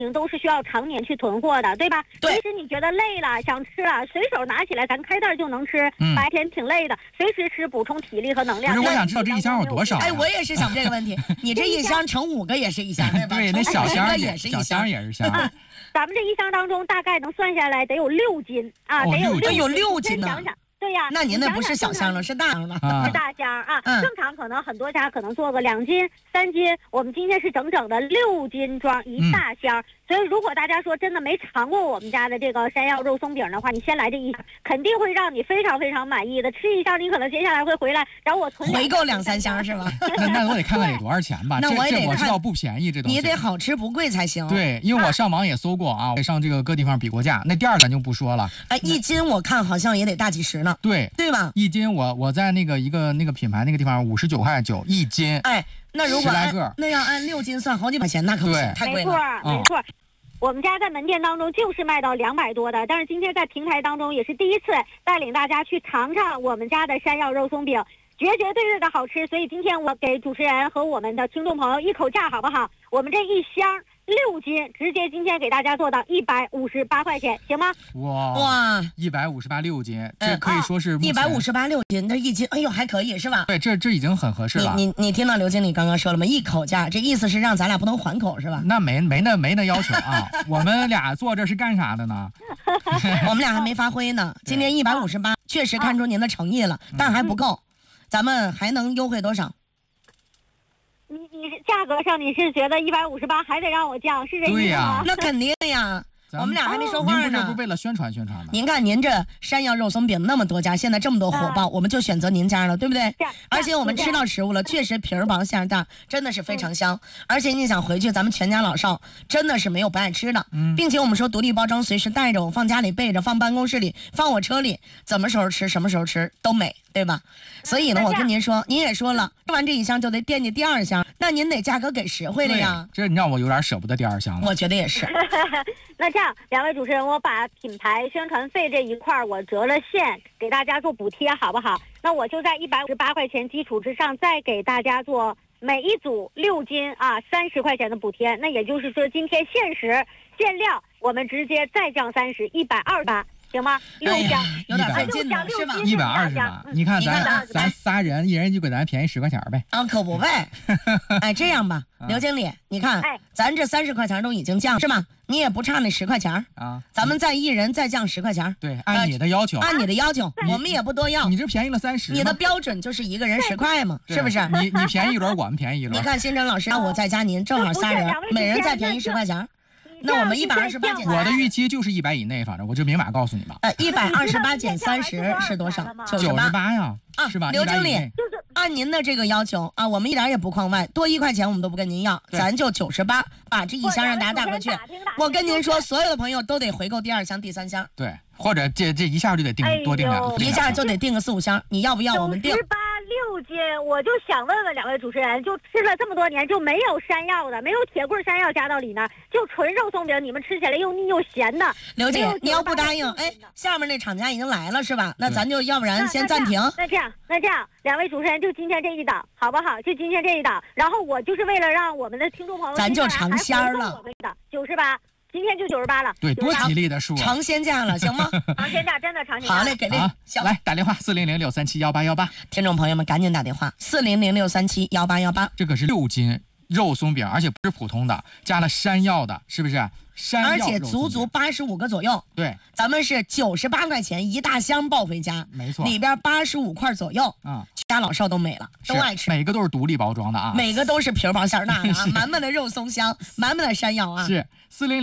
都是需要常年去囤货的，对吧？ 对。 即使你觉得累了，想吃了，随手拿起来，咱开袋就能吃。白天挺累的，随时吃，补充体力和能量。 可是我想知道这一箱有多少？ 哎，我也是想这个问题。你这一箱乘5个也是一箱，对吧？ 对，那小箱也是一箱， 小箱也是箱。 咱们这一箱当中大概能算下来得有6斤啊，得有 6斤呢。 想想。对呀， 那您那不是小箱了，是大箱了， 是大箱啊。正常可能很多家可能做个2斤、3斤，我们今天是整整的6斤装一大箱。所以如果大家说真的没尝过我们家的这个山药肉松饼的话，你先来这一箱，肯定会让你非常非常满意的。吃一箱，你可能接下来会回来找我囤回购2、3箱是吧？ 那我得看看得多少钱吧。 那我也得看， 我知道不便宜，这东西你得好吃不贵才行。 对，因为我上网也搜过啊，我上这个各地方比过价。那第二咱就不说了。 哎，1斤我看好像也得大几十呢。对吧 ？1斤我在那个那个品牌那个地方59块91斤。 哎，那如果 10来个， 那要按6斤算好几百块钱，那可不行，太贵了。 没错。我们家在门店当中就是卖到200多的，但是今天在平台当中也是第一次带领大家去尝尝我们家的山药肉松饼，绝对的好吃。所以今天我给主持人和我们的听众朋友一口价好不好？我们这一箱6斤，直接今天给大家做到158块钱，行吗？ 哇，158 6斤，这可以说是 158 6斤，这1斤，哎呦还可以是吧？ 对，这已经很合适了。 你听到刘经理刚刚说了吗？一口价，这意思是让咱俩不能还口是吧？ 那没那要求啊，我们俩坐这是干啥的呢？ 我们俩还没发挥呢。今天158，确实看出您的诚意了，但还不够，咱们还能优惠多少？ 你是价格上你是觉得158还得让我降，是这意思吗？ 那肯定呀。我们俩还没说话呢。 您不是为了宣传吗？ 您看您这山药肉松饼那么多家，现在这么多火爆，我们就选择您家了，对不对？而且我们吃到食物了，确实皮儿薄馅儿大，真的是非常香。而且你想回去，咱们全家老少真的是没有不爱吃的，并且我们说独立包装，随时带着，我放家里备着，放办公室里，放我车里，怎么时候吃什么时候吃都美，对吧？所以呢，我跟您说，您也说了，吃完这一箱就得惦记第2箱，那您得价格给实惠了呀。 这你让我有点舍不得第2箱了。 我觉得也是。 那这样，2位主持人，我把品牌宣传费这一块我折了现，给大家做补贴，好不好？那我就在158块钱基础之上，再给大家做每一组6斤啊30块钱的补贴。那也就是说，今天限时限量，我们直接再降30，128。行吗？6箱有点费劲呢，是吧 ？128，你看咱仨人，一人就给咱便宜10块钱呗。 啊，可不呗。哎，这样吧，刘经理，你看，咱这30块钱都已经降是吧？你也不差那10块钱啊，咱们再一人再降10块钱。 对，按你的要求， 我们也不多要。 你这便宜了30， 你的标准就是一个人10块嘛，是不是？ 你便宜一轮，我们便宜一轮。 你看新城老师，我再加您，正好仨人，每人再便宜10块钱。那我们128减， 我的预期就是100以内，反正我就明码告诉你吧。 128减30是多少 ？98呀，是吧？ 刘经理，按您的这个要求啊，我们一点也不框外，多1块钱我们都不跟您要，咱就98，把这一箱让大家带回去。我跟您说，所有的朋友都得回购第2箱、第3箱。 对，或者这一下就得多订2个， 一下就得订个4、5箱，你要不要？我们订。 6斤，我就想问问2位主持人，就吃了这么多年，就没有山药的，没有铁棍山药加到里面，就纯肉松饼，你们吃起来又腻又咸的。 刘姐，你要不答应，哎，下面那厂家已经来了是吧？那咱就要不然先暂停。 那这样，2位主持人就今天这一档，好不好？就今天这一档，然后我就是为了让我们的听众朋友， 咱就尝鲜了。 98。今天就98了， 对，多吉利的数， 尝鲜价了，行吗？ 尝鲜价真的尝鲜价。 好嘞，给力！ 来打电话400-637-1818， 听众朋友们赶紧打电话400-637-1818。 这可是6斤肉松饼，而且不是普通的，加了山药的，是不是？ 而且足85个左右。 对， 咱们是98块钱一大箱抱回家， 没错， 里边85块左右啊。家老少都美了，都爱吃， 每个都是独立包装的啊， 每个都是皮儿薄馅儿大的啊，满满的肉松香，满满的山药啊。 是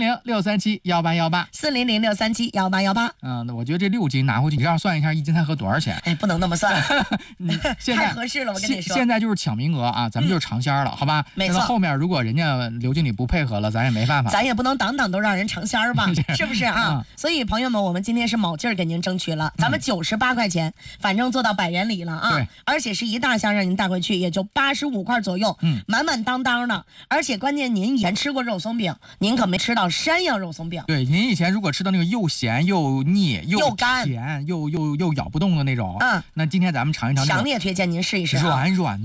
400-637-1818， 400-637-1818。 那我觉得这6斤拿回去，你这样算一下，1斤才合多少钱？ 哎，不能那么算， 太合适了。我跟你说， 现在就是抢名额啊，咱们就是尝鲜了，好吧？ 没错。 后面如果人家刘经理不配合了，咱也没办法， 咱也不能档都让人尝鲜吧，是不是啊？所以朋友们，我们今天是卯劲儿给您争取了，咱们98块钱，反正做到100元里了啊。 对， 而且是一大箱让您带回去，也就85块左右，满满当当的。而且关键您以前吃过肉松饼，您可没吃到山药肉松饼。 对，您以前如果吃到那个又咸又腻又干甜又咬不动的那种，那今天咱们尝一尝， 强烈推荐您试一试， 软软。